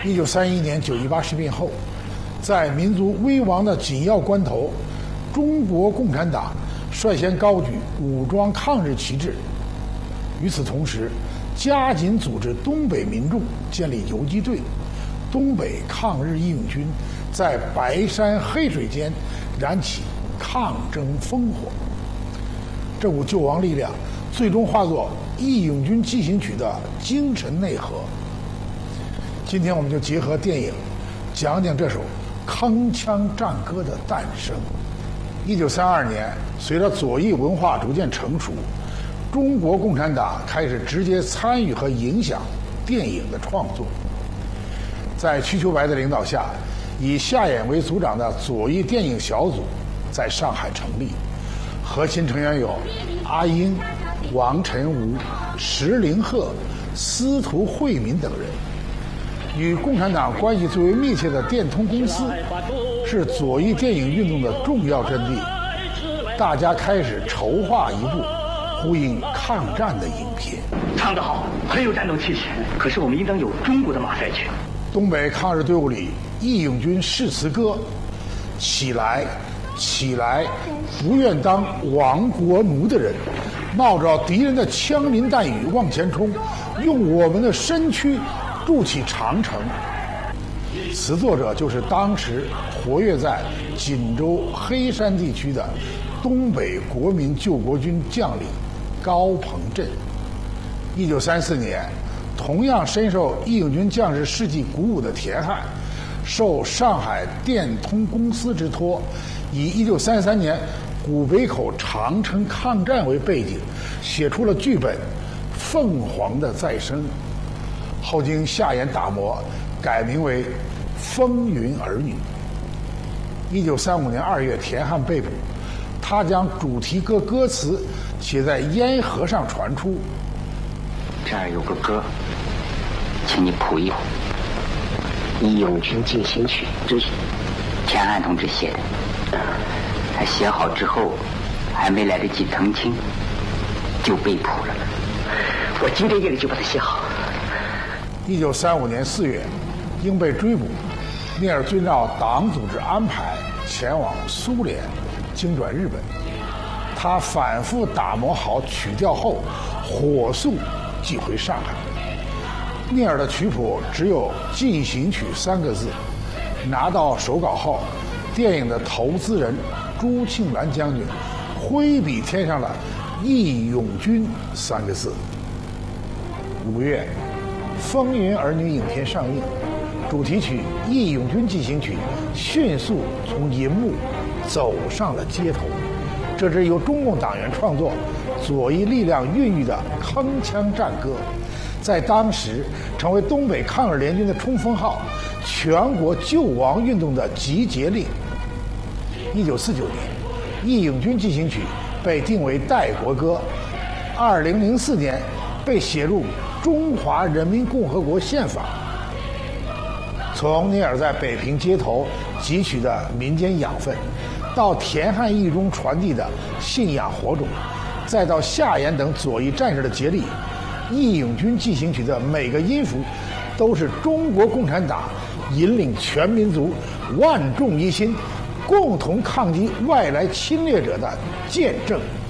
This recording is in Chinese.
1931年9·18事变后，在民族危亡的紧要关头，中国共产党率先高举武装抗日旗帜。与此同时，加紧组织东北民众建立游击队，东北抗日义勇军在白山黑水间燃起抗争烽火。这股救亡力量最终化作《义勇军进行曲》的精神内核。今天我们就结合电影，讲讲这首铿锵战歌的诞生。1932年，随着左翼文化逐渐成熟，中国共产党开始直接参与和影响电影的创作。在瞿秋白的领导下，以夏衍为组长的左翼电影小组在上海成立，核心成员有阿英、王晨吴、石凌鹤、司徒惠民等人。与共产党关系最为密切的电通公司是左翼电影运动的重要阵地，大家开始筹划一部呼应抗战的影片。 唱得好，很有战斗气势，可是我们应当有中国的马赛克。 东北抗日队伍里，义勇军誓词歌：起来，起来，不愿当亡国奴的人，冒着敌人的枪林弹雨往前冲，用我们的身躯筑起长城。词作者就是当时活跃在锦州黑山地区的东北国民救国军将领高鹏震。1934年，同样深受义勇军将士士气鼓舞的田汉，受上海电通公司之托，以1933年古北口长城抗战为背景，写出了剧本《凤凰的再生》，后经夏衍打磨，改名为《风云儿女》。1935年2月，田汉被捕，他将主题歌歌词写在烟盒上传出。 这儿有个歌，请你谱一谱，《义勇军进行曲》，这是田汉同志写的。他写好之后，还没来得及澄清，就被捕了。我今天夜里就把它写好。 1935年4月，因被追捕，聂尔遵照党组织安排前往苏联，经转日本。他反复打磨好曲调后，火速寄回上海。聂尔的曲谱只有“进行曲”3个字。拿到手稿后，电影的投资人朱庆澜将军挥笔添上了“义勇军”3个字。5月，《风云儿女》影片上映，主题曲《义勇军进行曲》迅速从银幕走上了街头。这支由中共党员创作、左翼力量孕育的铿锵战歌，在当时成为东北抗日联军的冲锋号，全国救亡运动的集结令。1949年，《义勇军进行曲》被定为代国歌，2004年被写入中华人民共和国宪法。从聂尔在北平街头汲取的民间养分，到田汉意中传递的信仰火种，再到夏衍等左翼战士的竭力，《义勇军进行曲》的每个音符都是中国共产党引领全民族万众一心，共同抗击外来侵略者的见证。